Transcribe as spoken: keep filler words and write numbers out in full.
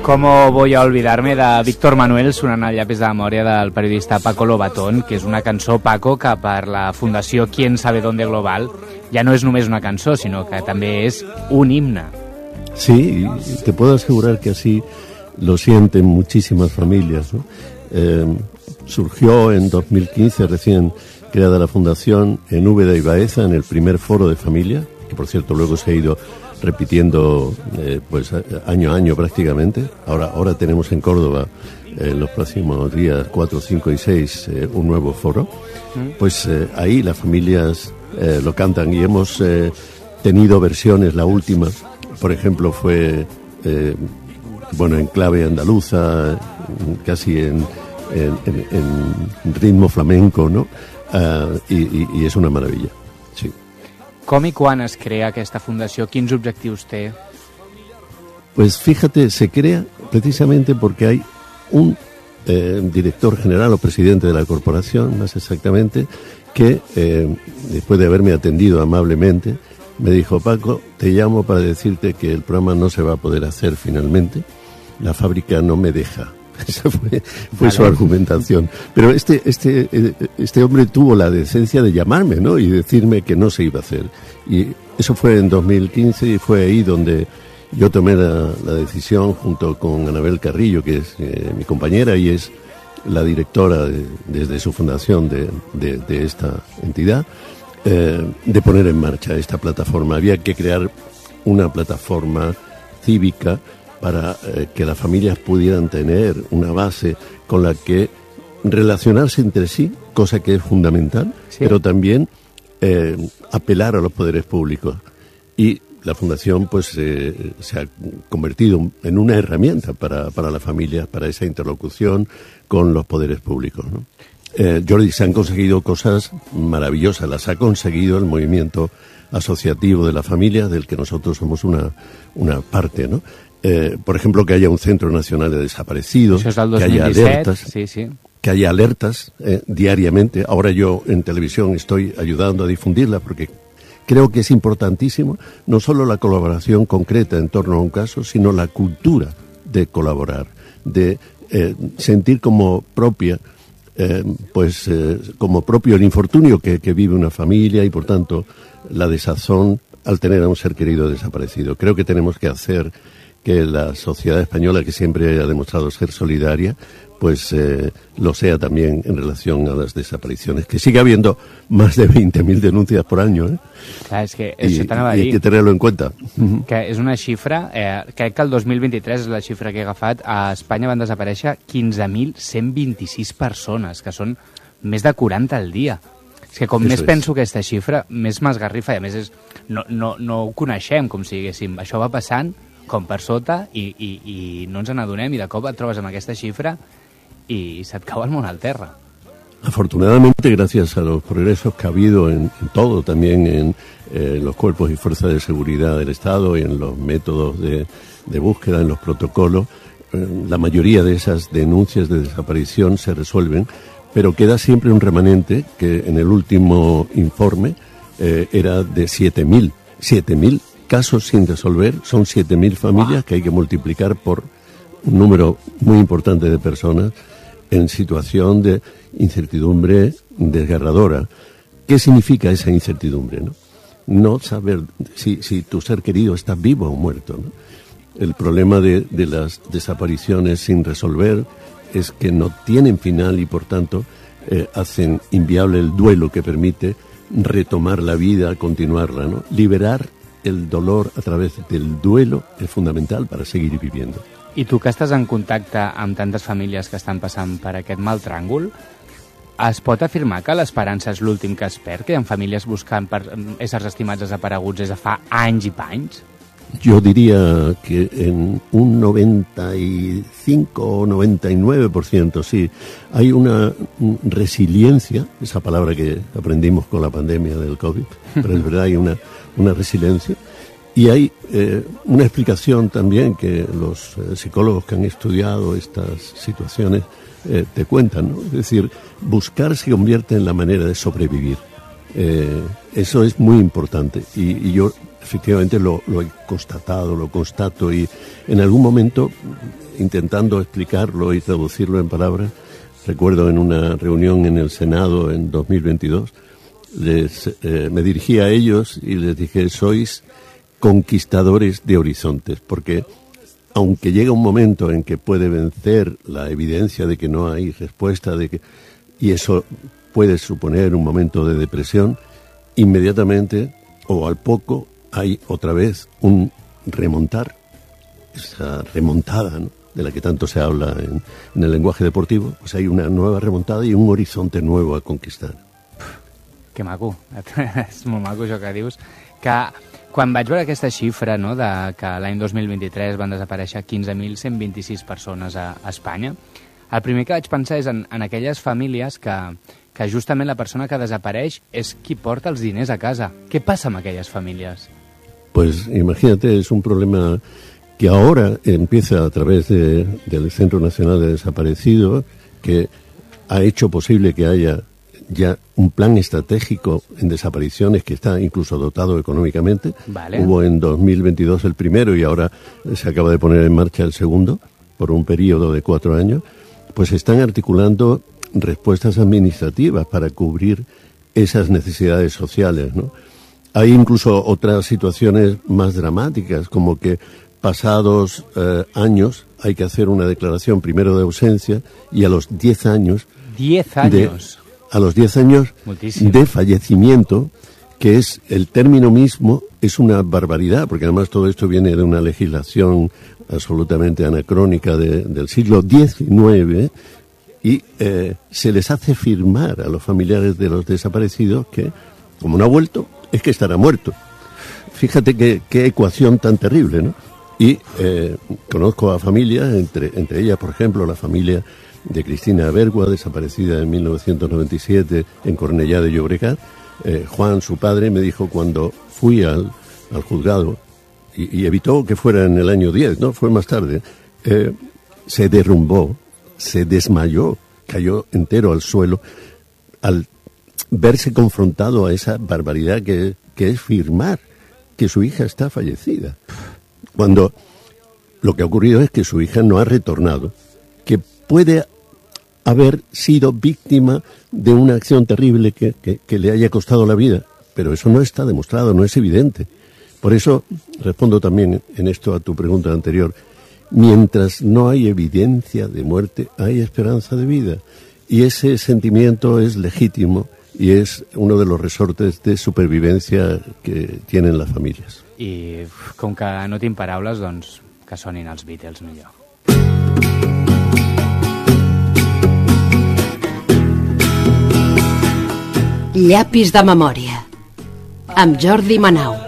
¿Cómo voy a olvidarme de Víctor Manuel sonant al llapis de memòria del periodista Paco Lobatón, que és una cançó, Paco, que per la Fundació Quién Sabe Dónde Global ja no és només una cançó, sino que també és un himne. Sí, te puedo asegurar que así lo sienten muchísimas familias, ¿no? Eh, surgió en dos mil quince, recién creada la Fundación, en Úbeda y Baeza, en el primer foro de familia, que por cierto luego se ha ido repitiendo eh, pues año a año prácticamente. Ahora, ahora tenemos en Córdoba en eh, los próximos días cuatro, cinco y seis eh, un nuevo foro. Pues eh, ahí las familias eh, lo cantan y hemos eh, tenido versiones. La última, por ejemplo, fue eh, bueno en clave andaluza, casi en, en, en, en ritmo flamenco, ¿no? Uh, y, y, y es una maravilla. Sí. Com i quan es crea aquesta fundació? Quins objectius té? Pues fíjate, se crea precisamente porque hay un eh, director general o presidente de la corporación, más exactamente, que eh, después de haberme atendido amablemente, me dijo: Paco, te llamo para decirte que el programa no se va a poder hacer finalmente, la fábrica no me deja. Esa fue, fue vale. su argumentación. Pero este, este, este hombre tuvo la decencia de llamarme, ¿no? Y decirme que no se iba a hacer. Y eso fue en dos mil quince y fue ahí donde yo tomé la, la decisión junto con Anabel Carrillo, que es eh, mi compañera y es la directora de, desde su fundación de, de, de esta entidad, eh, de poner en marcha esta plataforma. Había que crear una plataforma cívica para eh, que las familias pudieran tener una base con la que relacionarse entre sí, cosa que es fundamental, sí. pero también eh, apelar a los poderes públicos. Y la Fundación pues eh, se ha convertido en una herramienta para, para las familias, para esa interlocución con los poderes públicos, ¿no? Eh, Jordi, se han conseguido cosas maravillosas, las ha conseguido el movimiento asociativo de la familia, del que nosotros somos una, una parte, ¿no? Eh, por ejemplo, que haya un Centro Nacional de Desaparecidos, que haya alertas, sí, sí. que haya alertas eh, diariamente. Ahora yo en televisión estoy ayudando a difundirla porque creo que es importantísimo no solo la colaboración concreta en torno a un caso, sino la cultura de colaborar, de eh, sentir como propia, eh, pues eh, como propio el infortunio que, que vive una familia y por tanto la desazón al tener a un ser querido desaparecido. Creo que tenemos que hacer que la sociedad española, que siempre ha demostrado ser solidaria, pues eh, lo sea también en relación a las desapariciones, que sigue habiendo más de veinte mil denuncias por año, ¿eh? Clar, és que I, això t'anava a dir. I hay que tenerlo en cuenta. Que és una xifra, eh, crec que el dos mil vint-i-tres és la xifra que he agafat, a Espanya van desaparèixer quinze mil cent vint-i-sis persones, que són més de quaranta al dia. És que com Eso més es. penso aquesta xifra, més m'esgarrifa, i a més és, no, no, no ho coneixem, com si diguéssim. Això va passant com per sota i, i, i no ens n'adonem i de cop et trobes amb aquesta xifra y se te acaba el món al terra. Afortunadamente, gracias a los progresos que ha habido en, en todo, también en eh, los cuerpos y fuerzas de seguridad del Estado y en los métodos de, de búsqueda, en los protocolos, eh, la mayoría de esas denuncias de desaparición se resuelven, pero queda siempre un remanente que en el último informe eh, era de siete mil. siete mil casos sin resolver, son siete mil familias que hay que multiplicar por un número muy importante de personas en situación de incertidumbre desgarradora. ¿Qué significa esa incertidumbre, no? No saber si, si tu ser querido está vivo o muerto, ¿no? El problema de, de las desapariciones sin resolver es que no tienen final y por tanto eh, hacen inviable el duelo que permite retomar la vida, continuarla, ¿no? Liberar el dolor a través del duelo es fundamental para seguir viviendo. I tu que estàs en contacte amb tantes famílies que estan passant per aquest mal tràngol, es pot afirmar que l'esperança és l'últim que es perd, que hi ha famílies buscant per éssers estimats desapareguts des de fa anys i panys? Yo diría que en un noventa y cinco o noventa y nueve por ciento, sí. Hay una resiliencia, esa palabra que aprendimos con la pandemia del COVID, pero es verdad, hay una, una resiliencia. Y hay eh, una explicación también que los eh, psicólogos que han estudiado estas situaciones eh, te cuentan, ¿no? Es decir, buscar se convierte en la manera de sobrevivir. Eh, eso es muy importante y, y yo efectivamente lo, lo he constatado, lo constato, y en algún momento, intentando explicarlo y traducirlo en palabras, recuerdo en una reunión en el Senado en dos mil veintidós, les, eh, me dirigí a ellos y les dije: sois conquistadores de horizontes, porque aunque llega un momento en que puede vencer la evidencia de que no hay respuesta, de que, y eso puede suponer un momento de depresión, inmediatamente o al poco hay otra vez un remontar, esa remontada, ¿no?, de la que tanto se habla en, en el lenguaje deportivo. Pues hay una nueva remontada i un horizonte nuevo a conquistar. Que maco, és molt maco això que dius, que quan vaig veure aquesta xifra, no, de que l'any dos mil vint-i-tres van desaparèixer quinze mil cent vint-i-sis persones a, a Espanya, el primer que vaig pensar és en, en aquelles famílies que, que justament la persona que desapareix és qui porta els diners a casa. Què passa amb aquelles famílies? Pues imagínate, es un problema que ahora empieza a través de, del Centro Nacional de Desaparecidos, que ha hecho posible que haya ya un plan estratégico en desapariciones que está incluso dotado económicamente. Vale. Hubo en dos mil veintidós el primero y ahora se acaba de poner en marcha el segundo por un periodo de cuatro años. Pues están articulando respuestas administrativas para cubrir esas necesidades sociales, ¿no? Hay incluso otras situaciones más dramáticas, como que pasados eh, años hay que hacer una declaración primero de ausencia y a los diez años... ¿Diez años? De, a los diez años Muchísimo. De fallecimiento, que es el término mismo, es una barbaridad, porque además todo esto viene de una legislación absolutamente anacrónica de, del siglo diecinueve, y eh, se les hace firmar a los familiares de los desaparecidos que, como no ha vuelto, es que estará muerto. Fíjate qué, qué ecuación tan terrible, ¿no? Y eh, conozco a familias, entre, entre ellas, por ejemplo, la familia de Cristina Abergua, desaparecida en mil novecientos noventa y siete en Cornellá de Llobregat. Eh, Juan, su padre, me dijo cuando fui al, al juzgado, y, y evitó que fuera en el año diez, ¿no? Fue más tarde, eh, se derrumbó, se desmayó, cayó entero al suelo al verse confrontado a esa barbaridad que, que es firmar que su hija está fallecida. Cuando lo que ha ocurrido es que su hija no ha retornado, que puede haber sido víctima de una acción terrible que, que, que le haya costado la vida, pero eso no está demostrado, no es evidente. Por eso respondo también en esto a tu pregunta anterior. Mientras no hay evidencia de muerte, hay esperanza de vida. Y ese sentimiento es legítimo y es uno de los resortes de supervivencia que tienen las familias. I com que no tinc paraules, doncs que sonin els Beatles millor. Llapis de memòria, amb Jordi Manau.